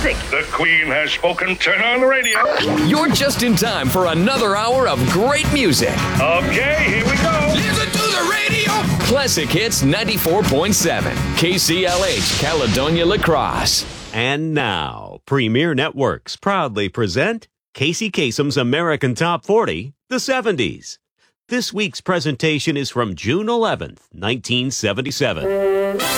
music. The Queen has spoken. Turn on the radio. You're just in time for another hour of great music. Okay, here we go. Listen to the radio. Classic Hits 94.7. KCLH, Caledonia Lacrosse. And now, Premier Networks proudly present Casey Kasem's American Top 40, the 70s. This week's presentation is from June 11th, 1977.